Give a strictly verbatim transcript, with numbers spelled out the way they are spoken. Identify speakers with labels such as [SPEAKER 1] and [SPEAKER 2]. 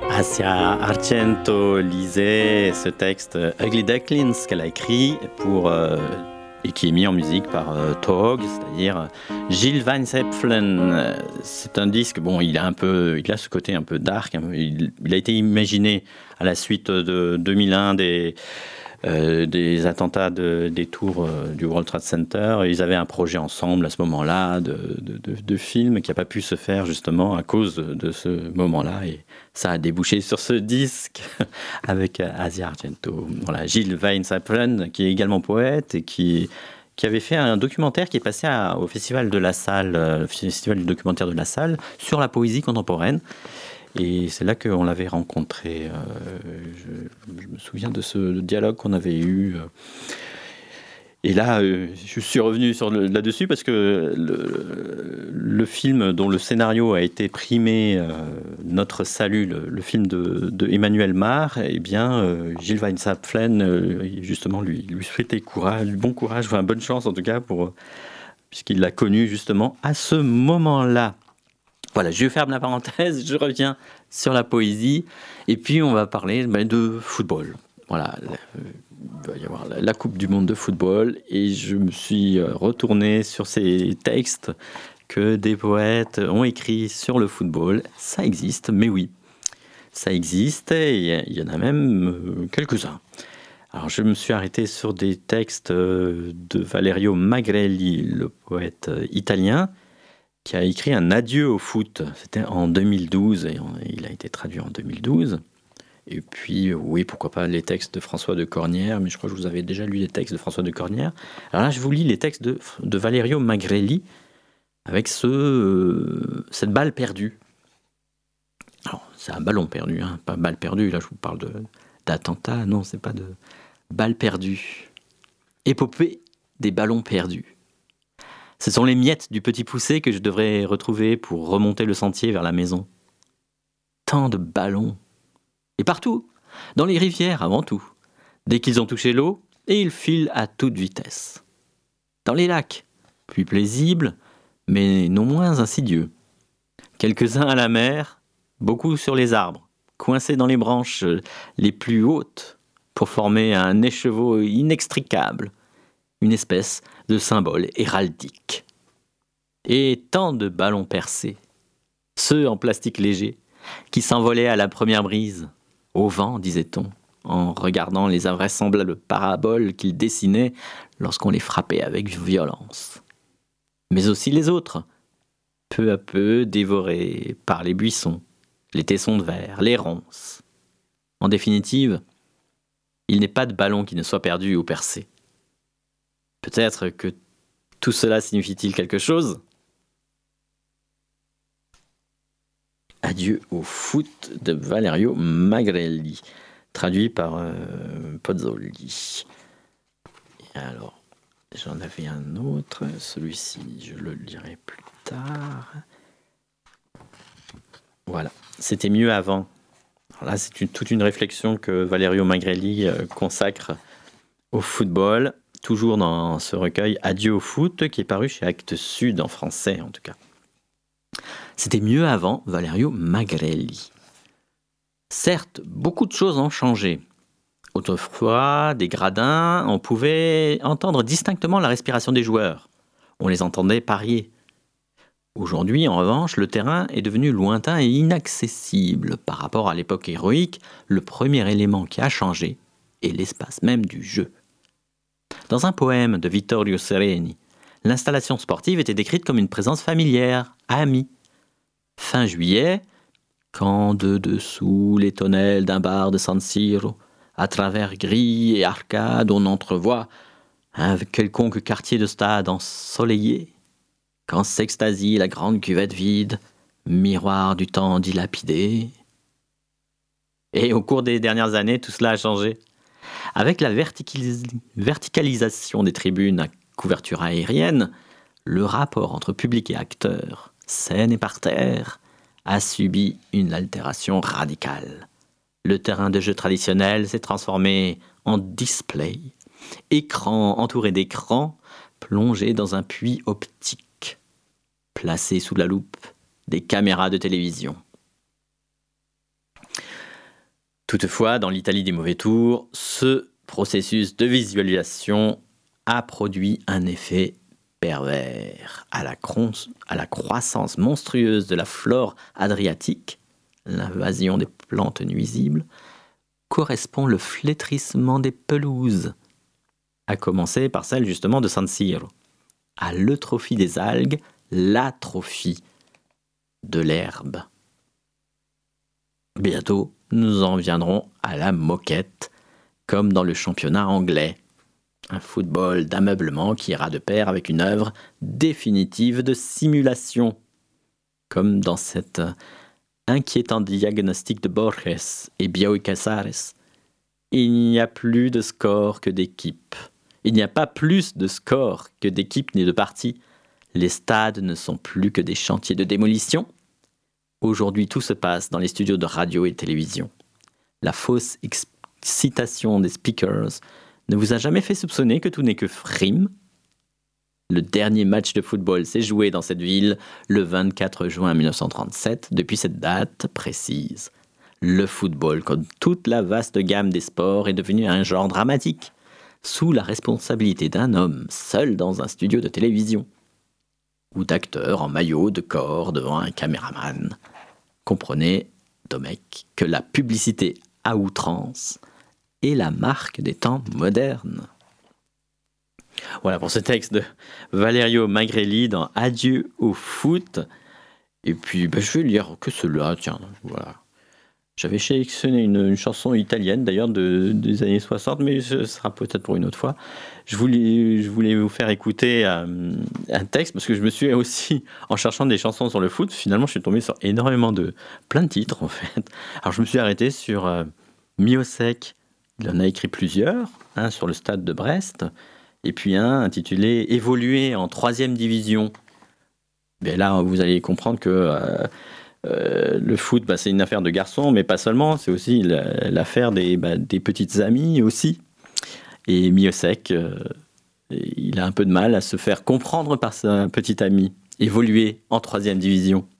[SPEAKER 1] Asia Argento lisait ce texte Ugly Ducklings qu'elle a écrit pour, euh, et qui est mis en musique par euh, Tog, c'est-à-dire Gilles Van Zepflen. C'est un disque, bon, il a un peu, il a ce côté un peu dark. Un peu, il, il a été imaginé à la suite de deux mille un des Euh, des attentats de, des tours euh, du World Trade Center. Ils avaient un projet ensemble à ce moment-là de, de, de, de film qui n'a pas pu se faire justement à cause de, de ce moment-là, et ça a débouché sur ce disque avec Asia Argento. Voilà, Gilles Van Zepflen, qui est également poète et qui, qui avait fait un documentaire qui est passé à, au Festival de la Salle, le Festival du documentaire de la Salle, sur la poésie contemporaine. Et c'est là qu'on l'avait rencontré. Euh, je, je me souviens de ce dialogue qu'on avait eu. Et là, euh, je suis revenu sur le, là-dessus parce que le, le film dont le scénario a été primé, euh, Notre Salut, le, le film de, de Emmanuel Mar, eh bien, euh, Gilles Van Zepflen, euh, justement, lui, lui souhaitait courage, bon courage, enfin, bonne chance en tout cas, pour, puisqu'il l'a connu justement à ce moment-là. Voilà, je ferme la parenthèse, je reviens sur la poésie, et puis on va parler ben, de football. Voilà, il va y avoir la Coupe du Monde de football, et je me suis retourné sur ces textes que des poètes ont écrits sur le football. Ça existe, mais oui, ça existe, et il y en a même quelques-uns. Alors je me suis arrêté sur des textes de Valerio Magrelli, le poète italien, qui a écrit un adieu au foot. C'était en deux mille douze, et il a été traduit en deux mille douze. Et puis, oui, pourquoi pas les textes de François de Cornières, mais je crois que je vous avais déjà lu les textes de François de Cornières. Alors là, je vous lis les textes de, de Valerio Magrelli, avec ce, euh, cette balle perdue. Alors, c'est un ballon perdu, hein, pas balle perdue, là je vous parle de, d'attentat, non, c'est pas de balle perdue. Épopée des ballons perdus. Ce sont les miettes du petit poussé que je devrais retrouver pour remonter le sentier vers la maison. Tant de ballons. Et partout, dans les rivières avant tout. Dès qu'ils ont touché l'eau, et ils filent à toute vitesse. Dans les lacs, plus paisibles, mais non moins insidieux. Quelques-uns à la mer, beaucoup sur les arbres, coincés dans les branches les plus hautes pour former un écheveau inextricable. Une espèce de symbole héraldique. Et tant de ballons percés, ceux en plastique léger, qui s'envolaient à la première brise, au vent, disait-on, en regardant les invraisemblables paraboles qu'ils dessinaient lorsqu'on les frappait avec violence. Mais aussi les autres, peu à peu dévorés par les buissons, les tessons de verre, les ronces. En définitive, il n'est pas de ballon qui ne soit perdu ou percé. Peut-être que tout cela signifie-t-il quelque chose ? Adieu au foot de Valerio Magrelli, traduit par euh, Pozzoli. Et alors, j'en avais un autre, celui-ci, je le lirai plus tard. Voilà, c'était mieux avant. Alors là, c'est une, toute une réflexion que Valerio Magrelli euh, consacre au football. Toujours dans ce recueil Adieu au foot, qui est paru chez Actes Sud, en français en tout cas. C'était mieux avant, Valerio Magrelli. Certes, beaucoup de choses ont changé. Autrefois, des gradins, on pouvait entendre distinctement la respiration des joueurs. On les entendait parier. Aujourd'hui, en revanche, le terrain est devenu lointain et inaccessible. Par rapport à l'époque héroïque, le premier élément qui a changé est l'espace même du jeu. Dans un poème de Vittorio Sereni, l'installation sportive était décrite comme une présence familière, amie. Fin juillet, quand de dessous les tonnelles d'un bar de San Siro, à travers grilles et arcades, on entrevoit un quelconque quartier de stade ensoleillé, quand s'extasie la grande cuvette vide, miroir du temps dilapidé. Et au cours des dernières années, tout cela a changé. Avec la verticalis- verticalisation des tribunes à couverture aérienne, le rapport entre public et acteur, scène et parterre, a subi une altération radicale. Le terrain de jeu traditionnel s'est transformé en display, écran entouré d'écrans plongé dans un puits optique, placé sous la loupe des caméras de télévision. Toutefois, dans l'Italie des mauvais tours, ce processus de visualisation a produit un effet pervers. À la, cron- à la croissance monstrueuse de la flore adriatique, l'invasion des plantes nuisibles, correspond le flétrissement des pelouses, à commencer par celle justement de San Siro. À l'eutrophie des algues, l'atrophie de l'herbe. Bientôt, nous en viendrons à la moquette, comme dans le championnat anglais. Un football d'ameublement qui ira de pair avec une œuvre définitive de simulation, comme dans cet inquiétant diagnostic de Borges et Bioy Casares. Il n'y a plus de score que d'équipe. Il n'y a pas plus de score que d'équipe ni de partie. Les stades ne sont plus que des chantiers de démolition. Aujourd'hui, tout se passe dans les studios de radio et de télévision. La fausse excitation des speakers ne vous a jamais fait soupçonner que tout n'est que frime ? Le dernier match de football s'est joué dans cette ville le vingt-quatre juin mille neuf cent trente-sept. Depuis cette date précise, le football, comme toute la vaste gamme des sports, est devenu un genre dramatique, sous la responsabilité d'un homme seul dans un studio de télévision, ou d'acteurs en maillot de corps devant un caméraman. Comprenez, Domecq, que la publicité à outrance est la marque des temps modernes. Voilà pour ce texte de Valerio Magrelli dans Adieu au foot. Et puis ben, je vais lire que cela, tiens, voilà. J'avais sélectionné une, une chanson italienne d'ailleurs de, des années soixante, mais ce sera peut-être pour une autre fois. Je voulais, je voulais vous faire écouter euh, un texte parce que je me suis aussi, en cherchant des chansons sur le foot, finalement je suis tombé sur énormément de, plein de titres en fait. Alors je me suis arrêté sur euh, Miosek, il en a écrit plusieurs, un sur le Stade de Brest, et puis un intitulé « Évoluer en troisième division ». Ben là, vous allez comprendre que euh, euh, le foot, bah, c'est une affaire de garçons, mais pas seulement, c'est aussi l'affaire des, bah, des petites amies aussi. Et Miosek, euh, il a un peu de mal à se faire comprendre par sa petite amie. Évoluer en troisième division.